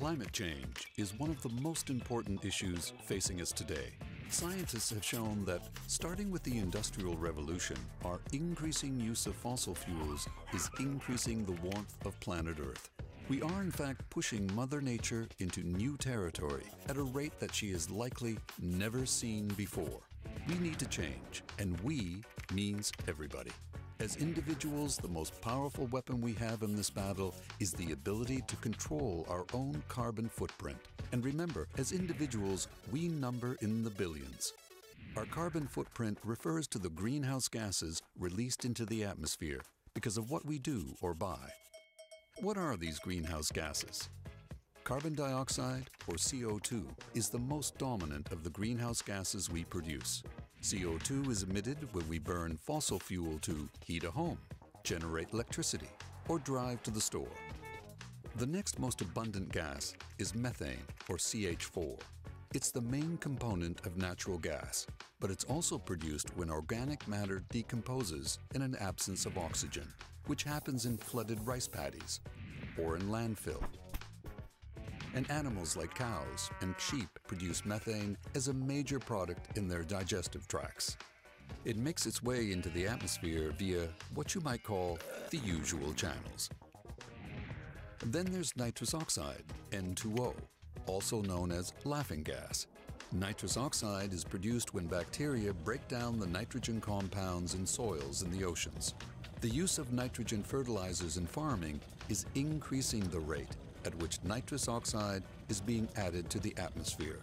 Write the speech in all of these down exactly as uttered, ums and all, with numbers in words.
Climate change is one of the most important issues facing us today. Scientists have shown that, starting with the Industrial Revolution, our increasing use of fossil fuels is increasing the warmth of planet Earth. We are in fact pushing Mother Nature into new territory at a rate that she has likely never seen before. We need to change, and we means everybody. As individuals, the most powerful weapon we have in this battle is the ability to control our own carbon footprint. And remember, as individuals, we number in the billions. Our carbon footprint refers to the greenhouse gases released into the atmosphere because of what we do or buy. What are these greenhouse gases? Carbon dioxide, or C O two, is the most dominant of the greenhouse gases we produce. C O two is emitted when we burn fossil fuel to heat a home, generate electricity, or drive to the store. The next most abundant gas is methane, or C H four. It's the main component of natural gas, but it's also produced when organic matter decomposes in an absence of oxygen, which happens in flooded rice paddies or in landfill. And animals like cows and sheep produce methane as a major product in their digestive tracts. It makes its way into the atmosphere via what you might call the usual channels. Then there's nitrous oxide, N two O, also known as laughing gas. Nitrous oxide is produced when bacteria break down the nitrogen compounds in soils in the oceans. The use of nitrogen fertilizers in farming is increasing the rate at which nitrous oxide is being added to the atmosphere.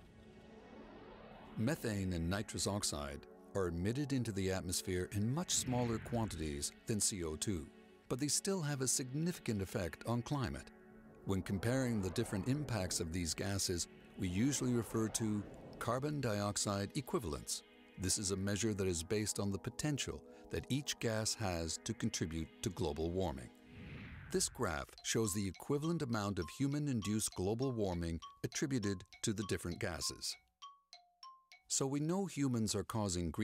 Methane and nitrous oxide are emitted into the atmosphere in much smaller quantities than C O two, but they still have a significant effect on climate. When comparing the different impacts of these gases, we usually refer to carbon dioxide equivalence. This is a measure that is based on the potential that each gas has to contribute to global warming. This graph shows the equivalent amount of human-induced global warming attributed to the different gases. So we know humans are causing